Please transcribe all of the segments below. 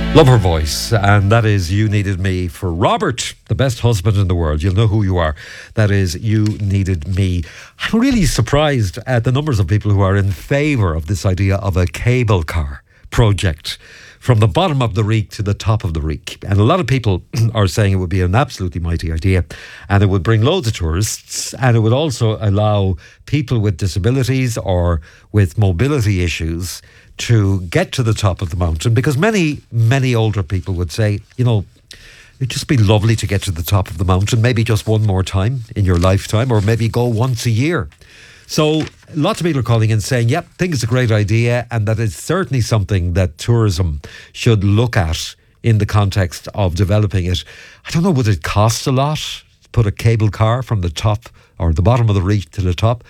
Love her voice, and that is You Needed Me for Robert, the best husband in the world. You'll know who you are. That is You Needed Me. I'm really surprised at the numbers of people who are in favour of this idea of a cable car project from the bottom of the Reek to the top of the Reek. And a lot of people are saying it would be an absolutely mighty idea, and it would bring loads of tourists, and it would also allow people with disabilities or with mobility issues to get to the top of the mountain, because many older people would say, you know, it'd just be lovely to get to the top of the mountain, maybe just one more time in your lifetime, or maybe go once a year. So lots of people are calling in saying, yep, think it's a great idea, and that it's certainly something that tourism should look at in the context of developing it. I don't know, would it cost a lot to put a cable car from the top or the bottom of the Reach to the top?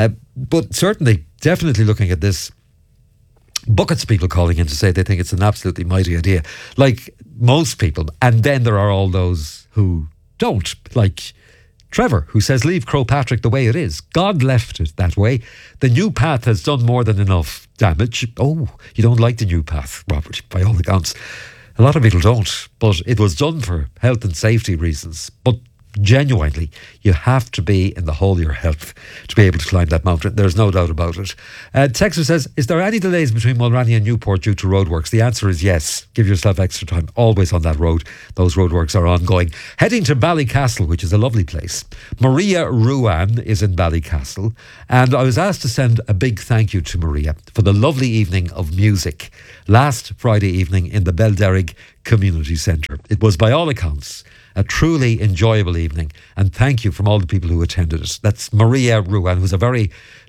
But certainly, definitely looking at this, buckets of people calling in to say they think it's an absolutely mighty idea, like most people. And then there are all those who don't, like Trevor, who says, leave Croagh Patrick the way it is. God left it that way. The new path has done more than enough damage. Oh, you don't like the new path, Robert, by all accounts. A lot of people don't, but it was done for health and safety reasons. But genuinely, you have to be in the whole of your health to be able to climb that mountain. There's no doubt about it. Texter says, is there any delays between Mulranny and Newport due to roadworks? The answer is yes. Give yourself extra time. Always on that road. Those roadworks are ongoing. Heading to Ballycastle, which is a lovely place. Maria Ruan is in Ballycastle, and I was asked to send a big thank you to Maria for the lovely evening of music last Friday evening in the Belderrig Community Centre. It was, by all accounts, a truly enjoyable evening, and thank you from all the people who attended it. That's Maria Ruan, who's a very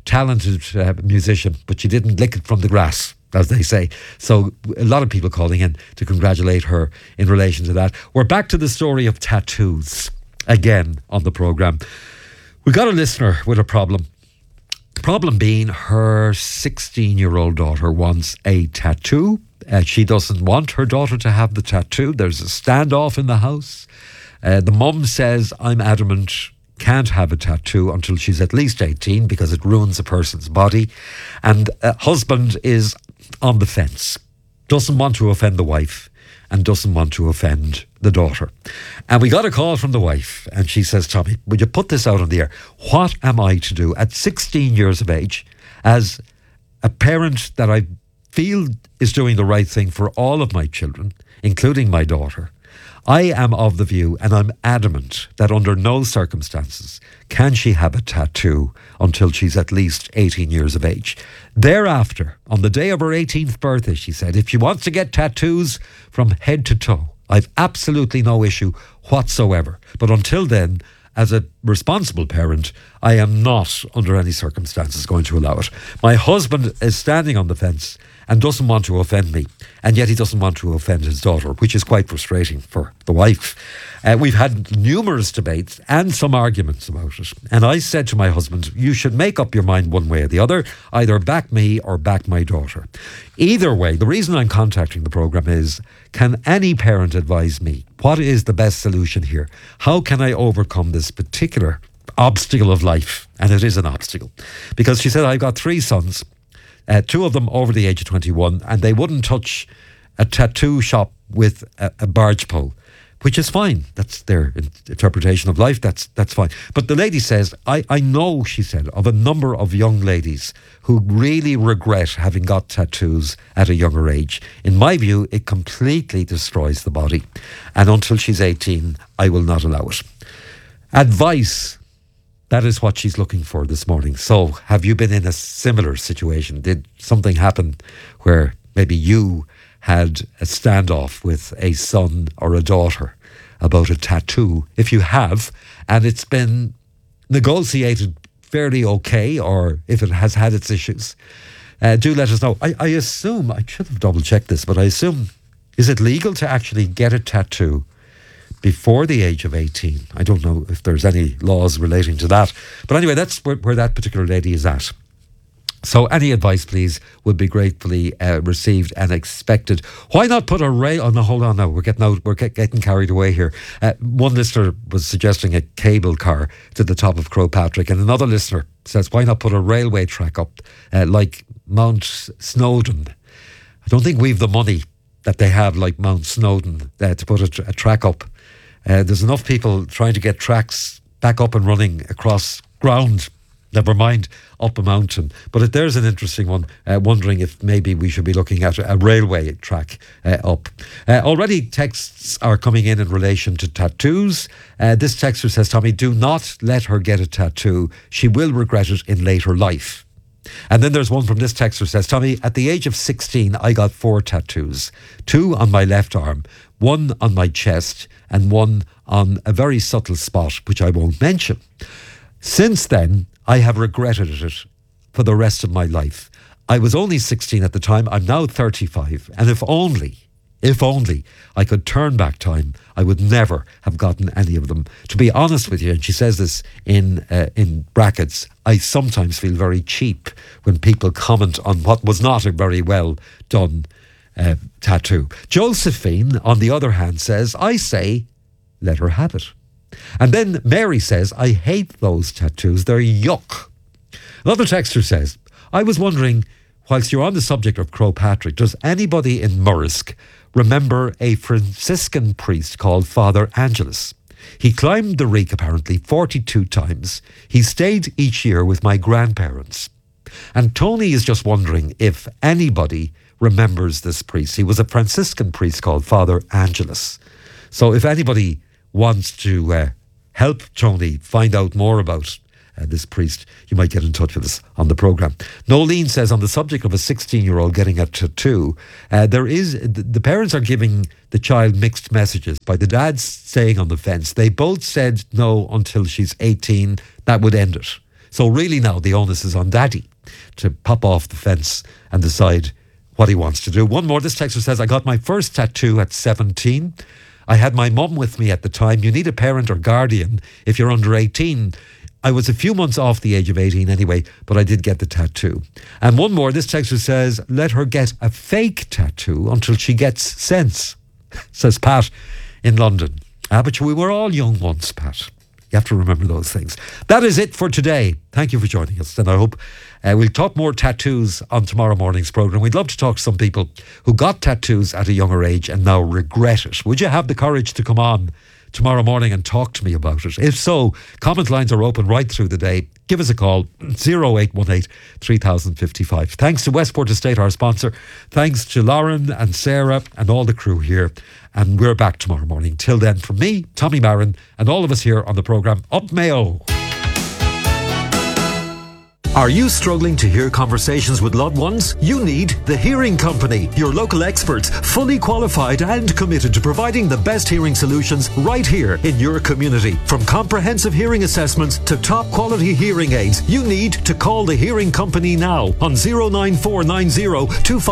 talented musician, but she didn't lick it from the grass, as they say. So a lot of people calling in to congratulate her in relation to that. We're back to the story of tattoos again on the programme. We got a listener with a problem. Problem being, her 16-year-old daughter wants a tattoo. She doesn't want her daughter to have the tattoo. There's a standoff in the house. The mum says, I'm adamant, can't have a tattoo until she's at least 18 because it ruins a person's body. And husband is on the fence, doesn't want to offend the wife and doesn't want to offend the daughter. And we got a call from the wife, and she says, Tommy, would you put this out on the air? What am I to do at 16 years of age as a parent that I feel is doing the right thing for all of my children, including my daughter? I am of the view, and I'm adamant, that under no circumstances can she have a tattoo until she's at least 18 years of age. Thereafter, on the day of her 18th birthday, she said, if she wants to get tattoos from head to toe, I've absolutely no issue whatsoever. But until then, as a responsible parent, I am not under any circumstances going to allow it. My husband is standing on the fence and doesn't want to offend me, and yet he doesn't want to offend his daughter, which is quite frustrating for the wife. We've had numerous debates and some arguments about it, and I said to my husband, you should make up your mind one way or the other, either back me or back my daughter. Either way, the reason I'm contacting the programme is, can any parent advise me what is the best solution here? How can I overcome this particular obstacle of life? And it is an obstacle, because she said, I've got 3 sons, 2 of them over the age of 21, and they wouldn't touch a tattoo shop with a barge pole, which is fine. That's their interpretation of life. That's fine. But the lady says, I know, she said, of a number of young ladies who really regret having got tattoos at a younger age. In my view, it completely destroys the body. And until she's 18, I will not allow it. Advice. That is what she's looking for this morning. So, have you been in a similar situation? Did something happen where maybe you had a standoff with a son or a daughter about a tattoo? If you have, and it's been negotiated fairly okay, or if it has had its issues, do let us know. I assume, I should have double checked this, but I assume, is it legal to actually get a tattoo before the age of 18? I don't know if there's any laws relating to that. But anyway, that's where that particular lady is at. So any advice, please, would be gratefully received and expected. Why not put a rail... Oh, no, hold on now. We're getting carried away here. One listener was suggesting a cable car to the top of Croagh Patrick, and another listener says, why not put a railway track up like Mount Snowdon? I don't think we've the money that they have, like Mount Snowdon, to put a track up. There's enough people trying to get tracks back up and running across ground, never mind up a mountain. But there's an interesting one, wondering if maybe we should be looking at a railway track up. Already texts are coming in relation to tattoos. This texter says, Tommy, do not let her get a tattoo. She will regret it in later life. And then there's one from this texter says, Tommy, at the age of 16, I got 4 tattoos. 2 on my left arm, 1 on my chest, and 1 on a very subtle spot, which I won't mention. Since then, I have regretted it for the rest of my life. I was only 16 at the time. I'm now 35. And if only I could turn back time, I would never have gotten any of them. To be honest with you, and she says this in brackets, I sometimes feel very cheap when people comment on what was not a very well done tattoo. Josephine, on the other hand, says, I say, let her have it. And then Mary says, I hate those tattoos. They're yuck. Another texter says, I was wondering, whilst you're on the subject of Croagh Patrick, does anybody in Murrisk remember a Franciscan priest called Father Angelus? He climbed the Reek apparently 42 times. He stayed each year with my grandparents. And Tony is just wondering if anybody remembers this priest. He was a Franciscan priest called Father Angelus. So if anybody wants to help Tony find out more about this priest, you might get in touch with us on the programme. Nolene says, on the subject of a 16-year-old getting a tattoo, the parents are giving the child mixed messages. By the dad staying on the fence, they both said no until she's 18, that would end it. So really now the onus is on daddy to pop off the fence and decide what he wants to do. One more, this texter says, I got my first tattoo at 17. I had my mum with me at the time. You need a parent or guardian if you're under 18. I was a few months off the age of 18 anyway, but I did get the tattoo. And one more, this texter says, let her get a fake tattoo until she gets sense, says Pat in London. But we were all young once, Pat. You have to remember those things. That is it for today. Thank you for joining us. And I hope we'll talk more tattoos on tomorrow morning's programme. We'd love to talk to some people who got tattoos at a younger age and now regret it. Would you have the courage to come on tomorrow morning and talk to me about it? If so, comment lines are open right through the day. Give us a call, 0818 3055. Thanks to Westport Estate, our sponsor. Thanks to Lauren and Sarah and all the crew here. And we're back tomorrow morning. Till then, from me, Tommy Marin, and all of us here on the programme, Up Mayo. Are you struggling to hear conversations with loved ones? You need The Hearing Company, your local experts, fully qualified and committed to providing the best hearing solutions right here in your community. From comprehensive hearing assessments to top quality hearing aids, you need to call The Hearing Company now on 09490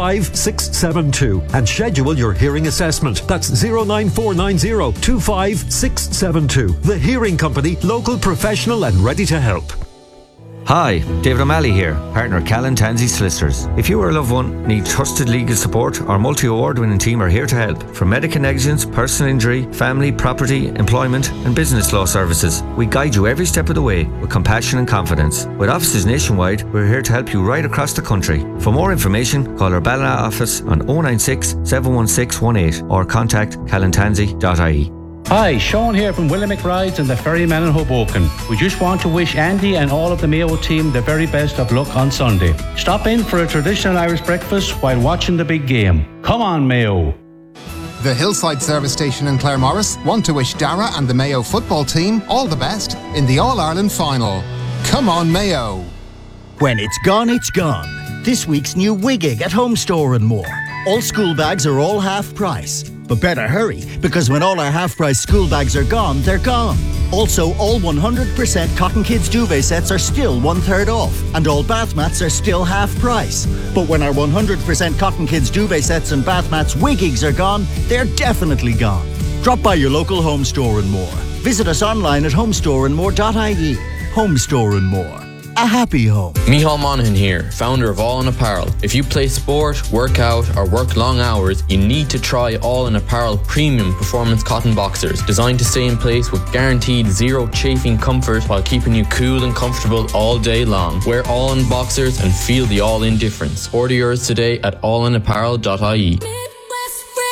25672 and schedule your hearing assessment. That's 09490 25672. The Hearing Company, local, professional and ready to help. Hi, David O'Malley here, partner Callan Tansey Solicitors. If you or a loved one need trusted legal support, our multi-award-winning team are here to help. From medical negligence, personal injury, family, property, employment and business law services, we guide you every step of the way with compassion and confidence. With offices nationwide, we're here to help you right across the country. For more information, call our Ballina office on 096 716 18 or contact callantansey.ie. Hi, Sean here from Williamick Rides and the Ferryman in Hoboken. We just want to wish Andy and all of the Mayo team the very best of luck on Sunday. Stop in for a traditional Irish breakfast while watching the big game. Come on, Mayo. The Hillside Service Station in Claremorris want to wish Dara and the Mayo football team all the best in the All-Ireland final. Come on, Mayo. When it's gone, it's gone. This week's new Wiggig at Home Store and more. All school bags are all half price. But better hurry, because when all our half-price school bags are gone, they're gone. Also, all 100% Cotton Kids duvet sets are still 1/3 off, and all bath mats are still half price. But when our 100% Cotton Kids duvet sets and bath mats Wiggigs are gone, they're definitely gone. Drop by your local Home Store and More. Visit us online at homestoreandmore.ie. Home Store and More. A happy home. Micheál Monaghan here, founder of All In Apparel. If you play sport, work out or work long hours, you need to try All In Apparel premium performance cotton boxers, designed to stay in place with guaranteed zero chafing comfort while keeping you cool and comfortable all day long. Wear All In boxers and feel the All In difference. Order yours today at allinapparel.ie.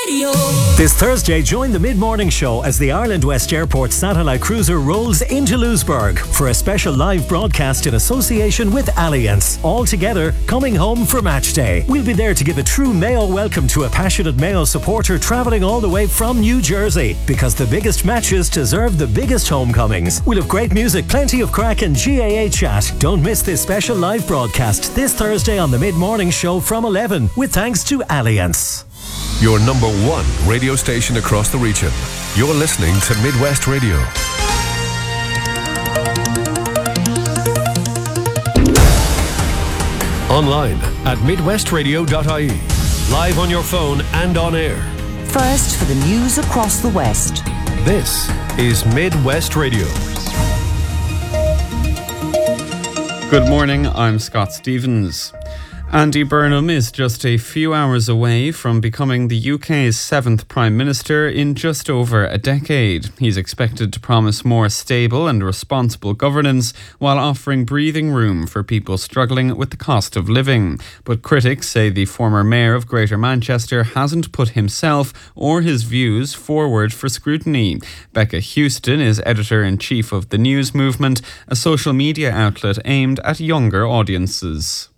Radio. This Thursday, join the mid-morning show as the Ireland West Airport satellite cruiser rolls into Lewisburg for a special live broadcast in association with Allianz. All together, coming home for match day. We'll be there to give a true Mayo welcome to a passionate Mayo supporter travelling all the way from New Jersey, because the biggest matches deserve the biggest homecomings. We'll have great music, plenty of crack and GAA chat. Don't miss this special live broadcast this Thursday on the mid-morning show from 11, with thanks to Allianz. Your number one radio station across the region. You're listening to Midwest Radio. Online at midwestradio.ie. Live on your phone and on air. First for the news across the West. This is Midwest Radio. Good morning, I'm Scott Stevens. Andy Burnham is just a few hours away from becoming the UK's 7th Prime Minister in just over a decade. He's expected to promise more stable and responsible governance while offering breathing room for people struggling with the cost of living. But critics say the former mayor of Greater Manchester hasn't put himself or his views forward for scrutiny. Becca Houston is editor-in-chief of The News Movement, a social media outlet aimed at younger audiences.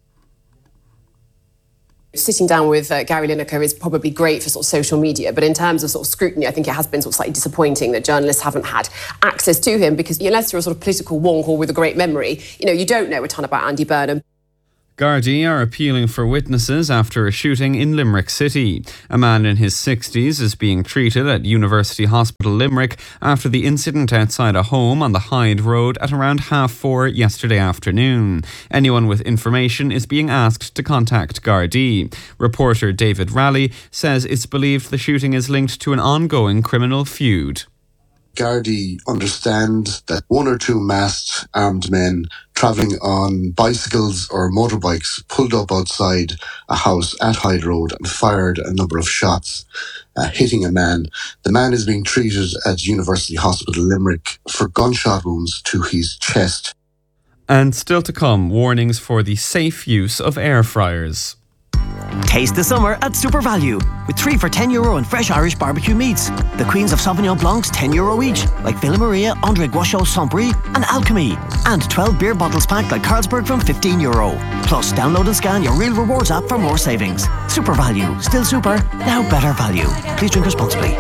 Sitting down with Gary Lineker is probably great for sort of social media, but in terms of sort of scrutiny, I think it has been sort of slightly disappointing that journalists haven't had access to him, because unless you're a sort of political wonk or with a great memory, you don't know a ton about Andy Burnham. Gardaí are appealing for witnesses after a shooting in Limerick City. A man in his 60s is being treated at University Hospital Limerick after the incident outside a home on the Hyde Road at around 4:30 yesterday afternoon. Anyone with information is being asked to contact Gardaí. Reporter David Raleigh says it's believed the shooting is linked to an ongoing criminal feud. Gardaí understand that one or two masked armed men travelling on bicycles or motorbikes pulled up outside a house at Hyde Road and fired a number of shots, hitting a man. The man is being treated at University Hospital Limerick for gunshot wounds to his chest. And still to come, warnings for the safe use of air fryers. Taste the summer at Super Value with 3 for €10 and fresh Irish barbecue meats. The Queens of Sauvignon Blancs €10 each, like Villa Maria, André Guachot, Saint-Brie and Alchemy. And 12 beer bottles packed like Carlsberg from €15. Plus, download and scan your Real Rewards app for more savings. Super Value, still super, now better value. Please drink responsibly.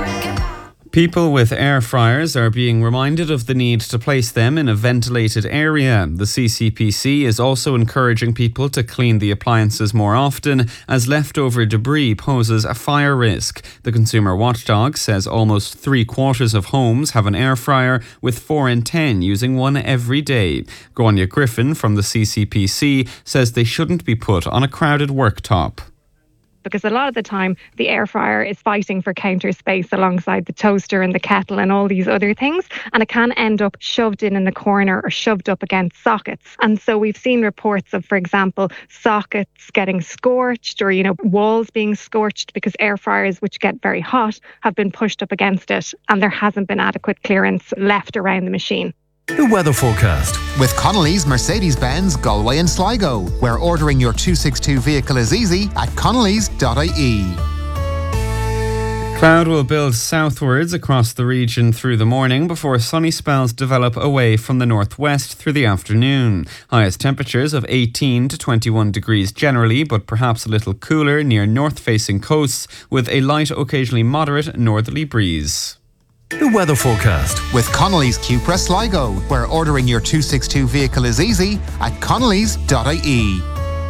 People with air fryers are being reminded of the need to place them in a ventilated area. The CCPC is also encouraging people to clean the appliances more often, as leftover debris poses a fire risk. The Consumer Watchdog says almost 3/4 of homes have an air fryer, with 4 in 10 using one every day. Grania Griffin from the CCPC says they shouldn't be put on a crowded worktop. Because a lot of the time the air fryer is fighting for counter space alongside the toaster and the kettle and all these other things, and it can end up shoved in a corner or shoved up against sockets. And so we've seen reports of, for example, sockets getting scorched, or walls being scorched because air fryers, which get very hot, have been pushed up against it, and there hasn't been adequate clearance left around the machine. The weather forecast. With Connolly's Mercedes-Benz Galway and Sligo, where ordering your 262 vehicle is easy at connellys.ie. Cloud will build southwards across the region through the morning before sunny spells develop away from the northwest through the afternoon. Highest temperatures of 18 to 21 degrees generally, but perhaps a little cooler near north-facing coasts, with a light, occasionally moderate northerly breeze. The weather forecast. With Connolly's Cupra Sligo, where ordering your 262 vehicle is easy at connellys.ie.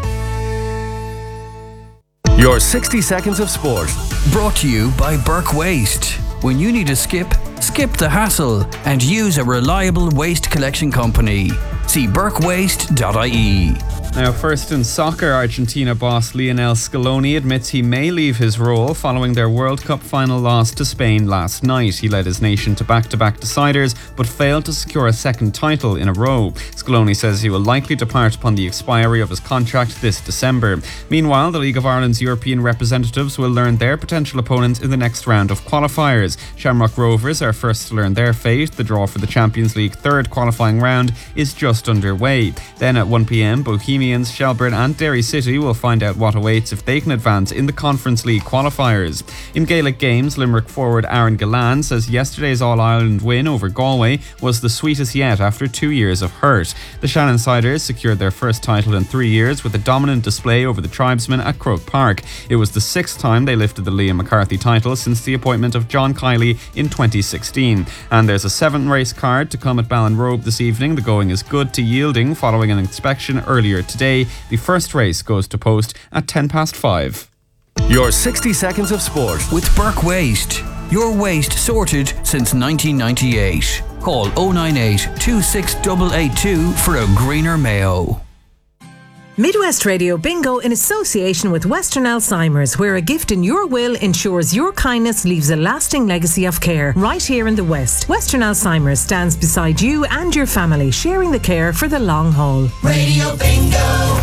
Your 60 seconds of sport. Brought to you by Burke Waste. When you need a skip the hassle and use a reliable waste collection company. See burkewaste.ie. Now, first in soccer, Argentina boss Lionel Scaloni admits he may leave his role following their World Cup final loss to Spain last night. He led his nation to back-to-back deciders, but failed to secure a second title in a row. Scaloni says he will likely depart upon the expiry of his contract this December. Meanwhile, the League of Ireland's European representatives will learn their potential opponents in the next round of qualifiers. Shamrock Rovers are first to learn their fate. The draw for the Champions League third qualifying round is just just underway. Then at 1pm, Bohemians, Shelbourne and Derry City will find out what awaits if they can advance in the Conference League qualifiers. In Gaelic games, Limerick forward Aaron Gillan says yesterday's All-Ireland win over Galway was the sweetest yet after 2 years of hurt. The Shannon Siders secured their first title in 3 years with a dominant display over the Tribesmen at Croke Park. It was the 6th time they lifted the Liam McCarthy title since the appointment of John Kiley in 2016. And there's a 7th race card to come at Ballinrobe this evening. The going is good to yielding following an inspection earlier today. The first race goes to post at 5:10. Your 60 seconds of sport with Burke Waste. Your waste sorted since 1998. Call 098 26882 for a greener Mayo. Midwest Radio Bingo in association with Western Alzheimer's, where a gift in your will ensures your kindness leaves a lasting legacy of care right here in the West. Western Alzheimer's stands beside you and your family, sharing the care for the long haul. Radio Bingo!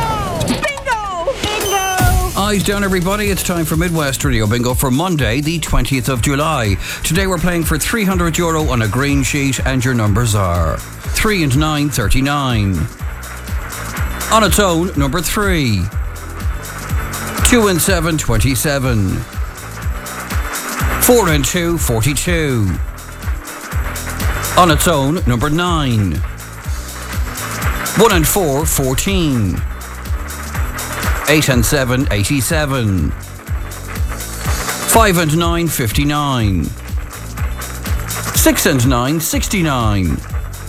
Eyes down, everybody. It's time for Midwest Radio Bingo for Monday, the 20th of July. Today we're playing for €300 on a green sheet, and your numbers are 3 and 9, 39. On its own, number 3. 2 and 7, 27. 4 and 2, 42. On its own, number 9. 1 and 4, 14. 8 and 7, 87. 5 and 9, 59. 6 and 9, 69.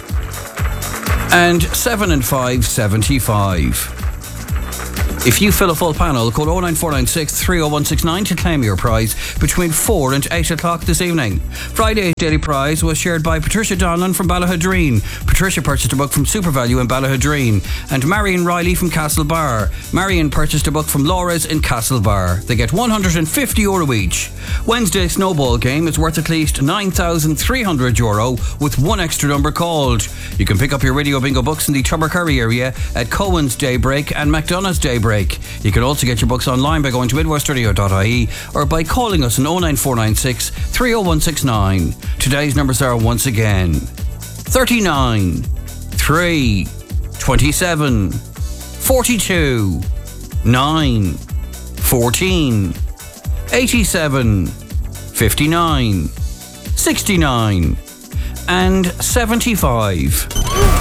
And 7 and 5, 75. If you fill a full panel, call 09496 30169 to claim your prize between 4 and 8 o'clock this evening. Friday's daily prize was shared by Patricia Donlan from Ballahadreen. Patricia purchased a book from SuperValue in Ballahadreen. And Marion Riley from Castlebar. Marion purchased a book from Laura's in Castlebar. They get €150 each. Wednesday's snowball game is worth at least €9,300 with one extra number called. You can pick up your Radio Bingo books in the Tubbercurry area at Cohen's Daybreak and McDonough's Daybreak. You can also get your books online by going to midwestradio.ie or by calling us on 09496 30169. Today's numbers are once again 39, 3, 27, 42, 9, 14, 87, 59, 69, and 75.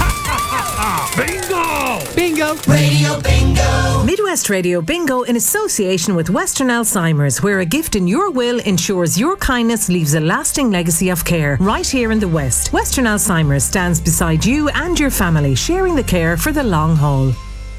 Bingo! Bingo! Radio Bingo! Midwest Radio Bingo in association with Western Alzheimer's, where a gift in your will ensures your kindness leaves a lasting legacy of care right here in the West. Western Alzheimer's stands beside you and your family, sharing the care for the long haul.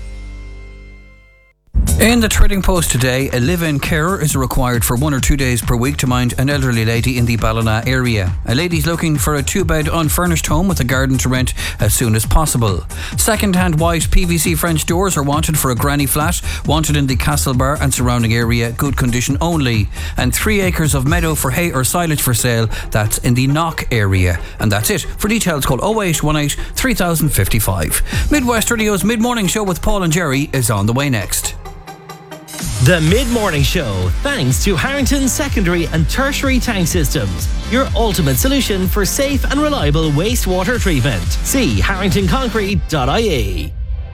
In the Trading Post today, a live-in carer is required for 1 or 2 days per week to mind an elderly lady in the Ballina area. A lady's looking for a 2-bed unfurnished home with a garden to rent as soon as possible. Second-hand white PVC French doors are wanted for a granny flat, wanted in the Castlebar and surrounding area, good condition only. And 3 acres of meadow for hay or silage for sale, that's in the Knock area. And that's it. For details, call 0818 3055. Midwest Radio's Mid-Morning Show with Paul and Jerry is on the way next. The Mid-Morning Show, thanks to Harrington Secondary and Tertiary Tank Systems, your ultimate solution for safe and reliable wastewater treatment. See harringtonconcrete.ie.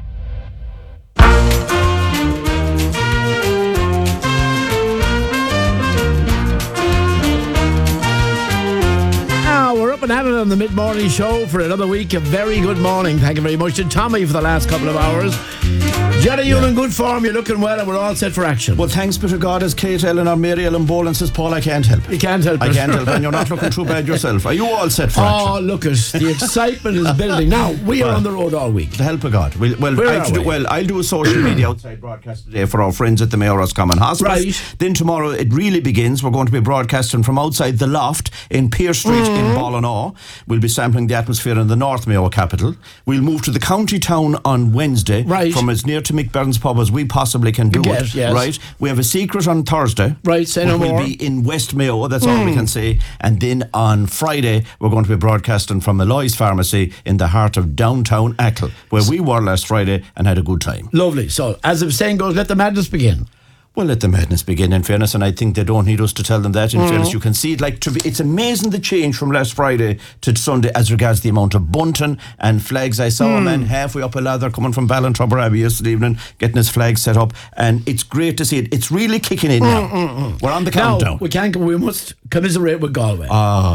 We're up and at it on the Mid-Morning Show for another week. A very good morning. Thank you very much to Tommy for the last couple of hours. Jerry, you're in good form, you're looking well, and we're all set for action. Well, thanks be to God, as Kate Eleanor, Mary Ellen Boland says, Paul, I can't help. You can't help. I can't help, and you're not looking too bad yourself. Are you all set for action? Oh, look, the excitement is building. Now, we are on the road all week. The help of God. I'll do a social media outside broadcast today for our friends at the Mayo Roscommon Hospice. Right. Then tomorrow, it really begins. We're going to be broadcasting from outside the Loft in Pearse Street in Ballinaw. We'll be sampling the atmosphere in the North Mayo capital. We'll move to the county town on Wednesday, from as near to Mick Byrne's pub as we possibly can do it. Yes. Right? We have a secret on Thursday. Right, say no more. We'll be in West Mayo, that's all we can say. And then on Friday, we're going to be broadcasting from Eloy's Pharmacy in the heart of downtown Achill, where we were last Friday and had a good time. Lovely. So, as the saying goes, let the madness begin. Well, let the madness begin, in fairness, and I think they don't need us to tell them that. In fairness, you can see it. It's amazing the change from last Friday to Sunday as regards the amount of bunting and flags. I saw a man halfway up a ladder coming from Ballintrubber Abbey yesterday evening, getting his flag set up, and it's great to see it. It's really kicking in now. We're on the countdown. Now, we must commiserate with Galway.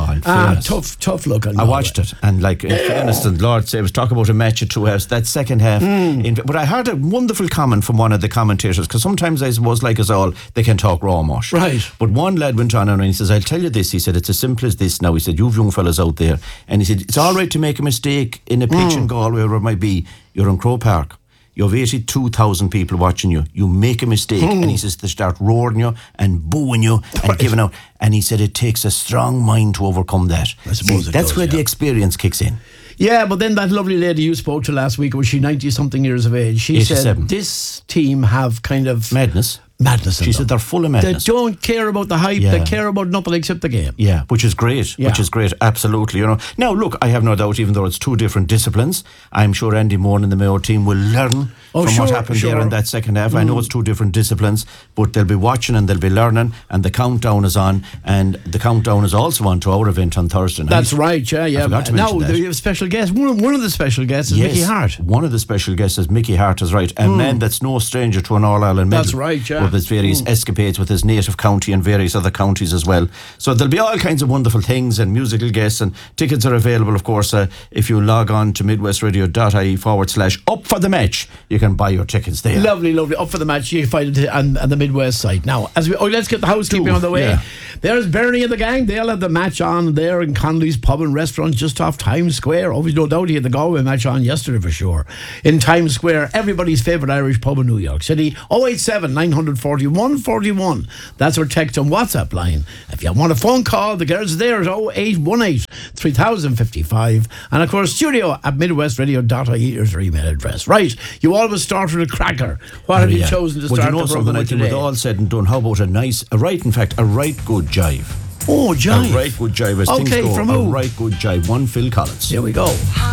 Tough look on Galway. I watched it, and in fairness, the Lord say, I was talking about a match at 2 halves. That second half, but I heard a wonderful comment from one of the commentators, because sometimes I suppose, like us all, they can talk raw mush. Right. But one lad went on and he says, I'll tell you this. He said, it's as simple as this now. He said, you've young fellas out there. And he said, it's all right to make a mistake in a pitch in Galway, wherever it might be. You're in Croke Park. You have 82,000 people watching you. You make a mistake. And he says, they start roaring you and booing you and giving out. And he said, it takes a strong mind to overcome that. I suppose that's where the experience kicks in. Yeah, but then that lovely lady you spoke to last week, was she 90-something years of age? She 87. said this team have kind of... Madness. She said they're full of madness. They don't care about the hype. Yeah. They care about nothing except the game. Yeah, which is great. Yeah. Which is great, absolutely. Now, look, I have no doubt, even though it's two different disciplines, I'm sure Andy Moore and the Mayo team will learn from what happened there in that second half. I know it's two different disciplines, but they'll be watching and they'll be learning, and the countdown is on, and the countdown is also on to our event on Thursday night. That's right, yeah. I forgot to mention that. You have a special guest. One of the special guests is Mickey Hart. One of the special guests is Mickey Hart, is right. A man that's no stranger to an All-Ireland medal. That's right, yeah. With his various escapades with his native county and various other counties as well. So there'll be all kinds of wonderful things and musical guests, and tickets are available, of course, if you log on to midwestradio.ie/up for the match. You can buy your tickets there. Lovely. Up for the match. You can find it on the Midwest site. Now, let's get the housekeeping on the way. Yeah. There's Bernie and the gang. They'll have the match on there in Connolly's Pub and Restaurant just off Times Square. Obviously, no doubt he had the Galway match on yesterday for sure. In Times Square, everybody's favourite Irish pub in New York City. 087 941 41. That's our text and WhatsApp line. If you want a phone call, the girls are there at 0818 3055. And of course, studio@midwestradio.ie is our email address. Right, you always start with a cracker. What have you chosen to start the program with today? With all said and done, how about a right good jive? Oh, jive. A right good jive as things go. From who? A right good jive. One Phil Collins. Here we go.